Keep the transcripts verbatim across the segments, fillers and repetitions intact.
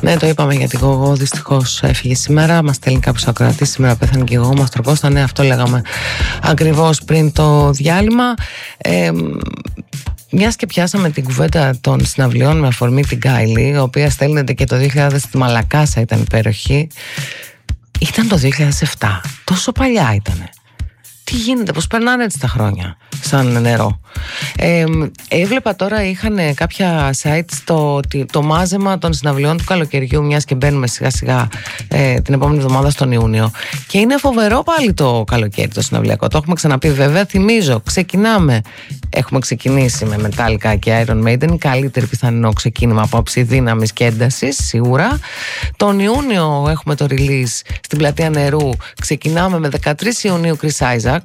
Ναι, το είπαμε γιατί εγώ δυστυχώς έφυγε σήμερα. Μας στέλνει κάποιος ακροατής. Σήμερα πέθανε και εγώ, Μαστροκώστα. Ναι, αυτό λέγαμε ακριβώς πριν το διάλειμμα. Ε, Μιας και πιάσαμε την κουβέντα των συναυλιών με αφορμή την Κάιλι, η οποία στέλνεται και το δύο χιλιάδες στη Μαλακάσα, ήταν υπέροχη. Ήταν το δύο χιλιάδες επτά. Τόσο παλιά ήτανε. Τι γίνεται, πώς περνάνε έτσι τα χρόνια σαν νερό. ε, Έβλεπα τώρα, είχαν κάποια sites το, το μάζεμα των συναυλιών του καλοκαιριού, μιας και μπαίνουμε σιγά σιγά ε, την επόμενη εβδομάδα στον Ιούνιο. Και είναι φοβερό πάλι το καλοκαίρι το συναυλιακό. Το έχουμε ξαναπεί βέβαια. Θυμίζω, ξεκινάμε. Έχουμε ξεκινήσει με Metallica και Iron Maiden. Καλύτερη πιθανό ξεκίνημα από άψη δύναμης και έντασης, σίγουρα. Τον Ιούνιο έχουμε το release στην Πλατεία Νερού. Ξεκινάμε με δεκατρείς Ιουνίου Chris Isaac,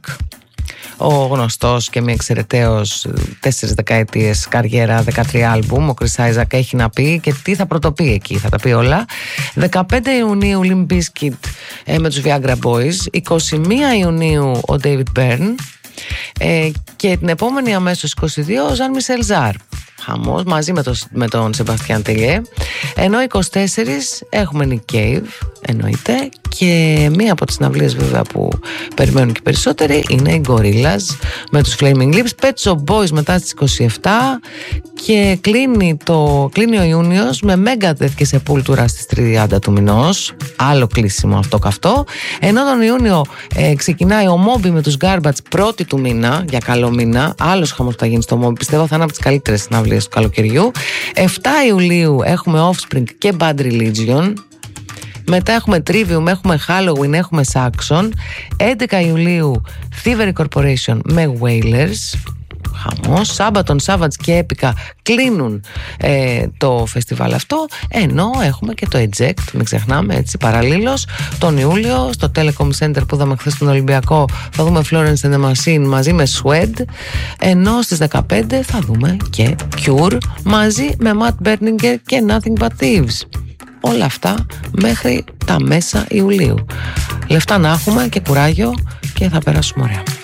ο γνωστός και μη εξαιρεταίος, τέσσερις δεκαετίες καριέρα, δεκατρία άλμπουμ. Ο Chris Isaac έχει να πει και τι θα πρωτοπεί εκεί, θα τα πει όλα. δεκαπέντε Ιουνίου Limp Bizkit ε, με τους Viagra Boys. είκοσι μία Ιουνίου ο David Byrne. Ε, και την επόμενη αμέσως είκοσι δύο ο Ζαν Μισελ Ζαρ. Χαμός, μαζί με, το, με τον Σεμπαστιάν Τελιέ. Ενώ είκοσι τέσσερα έχουμε Nick Cave, εννοείται. Και μία από τις συναυλίες βέβαια που περιμένουν και περισσότεροι είναι οι Gorillaz με τους Flaming Lips. Pet Shop Boys μετά στις είκοσι επτά. Και κλείνει, το, κλείνει ο Ιούνιος με Megadeth και Sepultura στις τριάντα του μηνός. Άλλο κλείσιμο αυτό καυτό. Ενώ τον Ιούνιο ε, ξεκινάει ο Moby με τους Garbage πρώτη του μήνα, για καλό μήνα. Άλλος χαμός θα γίνει στο Moby, πιστεύω θα είναι από τις καλύτερες συναυλίες του καλοκαιριού. επτά Ιουλίου έχουμε Offspring και Bad Religion. Μετά έχουμε Trivium, έχουμε Halloween, έχουμε Saxon. έντεκα Ιουλίου Thievery Corporation με Wailers. Χαμός. Sabaton, Savage και Epica κλείνουν ε, το φεστιβάλ αυτό. Ενώ έχουμε και το Eject, μην ξεχνάμε, έτσι παραλλήλως. Τον Ιούλιο στο Telecom Center που είδαμε χθες τον Ολυμπιακό θα δούμε Florence and the Machine μαζί με Swed. Ενώ στις δεκαπέντε θα δούμε και Cure μαζί με Matt Berninger και Nothing But Thieves. Όλα αυτά μέχρι τα μέσα Ιουλίου. Λεφτά να έχουμε και κουράγιο και θα περάσουμε ωραία.